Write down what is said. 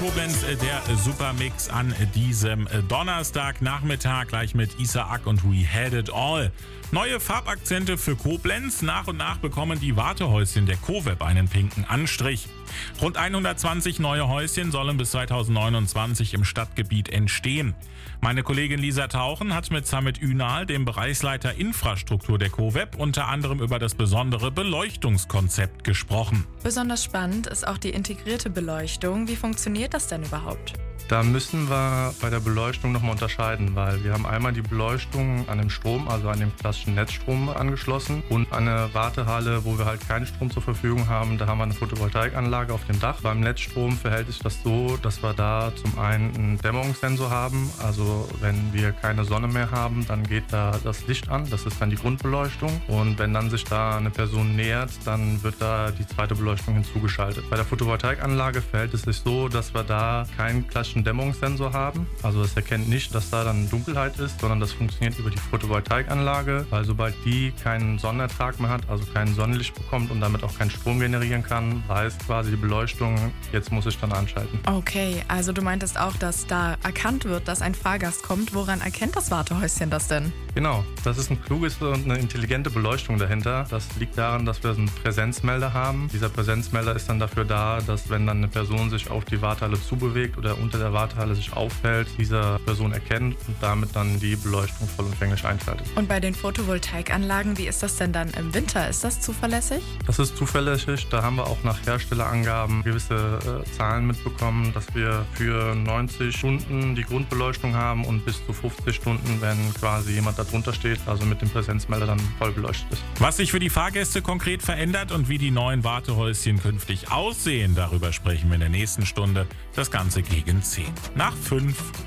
Koblenz, der Supermix an diesem Donnerstagnachmittag, gleich mit Isaac und We Had It All. Neue Farbakzente für Koblenz. Nach und nach bekommen die Wartehäuschen der CoWeb einen pinken Anstrich. Rund 120 neue Häuschen sollen bis 2029 im Stadtgebiet entstehen. Meine Kollegin Lisa Tauchen hat mit Samit Ünal, dem Bereichsleiter Infrastruktur der CoWeb, unter anderem über das besondere Beleuchtungskonzept gesprochen. Besonders spannend ist auch die integrierte Beleuchtung. Wie funktioniert das denn überhaupt? Da müssen wir bei der Beleuchtung nochmal unterscheiden, weil wir haben einmal die Beleuchtung an dem Strom, also an dem klassischen Netzstrom angeschlossen und eine Wartehalle, wo wir halt keinen Strom zur Verfügung haben. Da haben wir eine Photovoltaikanlage auf dem Dach. Beim Netzstrom verhält sich das so, dass wir da zum einen einen Dämmerungssensor haben. Also wenn wir keine Sonne mehr haben, dann geht da das Licht an. Das ist dann die Grundbeleuchtung. Und wenn dann sich da eine Person nähert, dann wird da die zweite Beleuchtung hinzugeschaltet. Bei der Photovoltaikanlage verhält es sich so, dass wir da keinen klassischen Dämmerungssensor haben. Also das erkennt nicht, dass da dann Dunkelheit ist, sondern das funktioniert über die Photovoltaikanlage, weil sobald die keinen Sonnenertrag mehr hat, also kein Sonnenlicht bekommt und damit auch keinen Strom generieren kann, weiß quasi die Beleuchtung, jetzt muss ich dann anschalten. Okay, also du meintest auch, dass da erkannt wird, dass ein Fahrgast kommt. Woran erkennt das Wartehäuschen das denn? Genau, das ist ein kluges und eine intelligente Beleuchtung dahinter. Das liegt daran, dass wir einen Präsenzmelder haben. Dieser Präsenzmelder ist dann dafür da, dass wenn dann eine Person sich auf die Wartehalle zubewegt oder unter der Wartehalle sich aufhält, diese Person erkennt und damit dann die Beleuchtung vollumfänglich einschaltet. Und bei den Photovoltaikanlagen, wie ist das denn dann im Winter? Ist das zuverlässig? Das ist zuverlässig. Da haben wir auch nach Herstellerangaben gewisse Zahlen mitbekommen, dass wir für 90 Stunden die Grundbeleuchtung haben und bis zu 50 Stunden, wenn quasi jemand da drunter steht, also mit dem Präsenzmelder dann voll beleuchtet ist. Was sich für die Fahrgäste konkret verändert und wie die neuen Wartehäuschen künftig aussehen, darüber sprechen wir in der nächsten Stunde. Das Ganze gegen 10 nach 5.